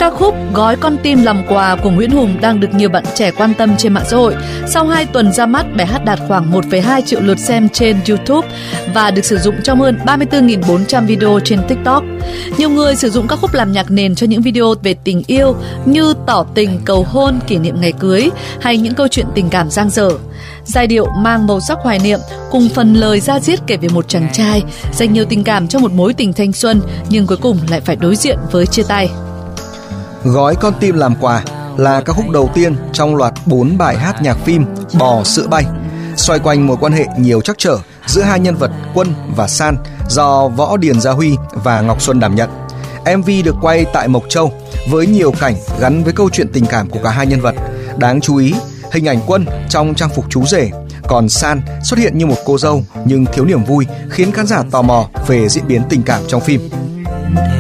Ca khúc Gói con tim làm quà của Nguyễn Hùng đang được nhiều bạn trẻ quan tâm trên mạng xã hội. Sau 2 tuần ra mắt, bài hát đạt khoảng 1,2 triệu lượt xem trên YouTube và được sử dụng trong hơn 34.400 video trên TikTok. Nhiều người sử dụng ca khúc làm nhạc nền cho những video về tình yêu như tỏ tình, cầu hôn, kỷ niệm ngày cưới hay những câu chuyện tình cảm dang dở. Giai điệu mang màu sắc hoài niệm cùng phần lời da diết kể về một chàng trai dành nhiều tình cảm cho một mối tình thanh xuân nhưng cuối cùng lại phải đối diện với chia tay. Gói con tim làm quà là ca khúc đầu tiên trong loạt 4 bài hát nhạc phim Bò Sữa Bay, xoay quanh mối quan hệ nhiều trắc trở giữa hai nhân vật Quân và San do Võ Điền Gia Huy và Ngọc Xuân đảm nhận. MV được quay tại Mộc Châu với nhiều cảnh gắn với câu chuyện tình cảm của cả hai nhân vật. Đáng chú ý, hình ảnh Quân trong trang phục chú rể, còn San xuất hiện như một cô dâu nhưng thiếu niềm vui, khiến khán giả tò mò về diễn biến tình cảm trong phim.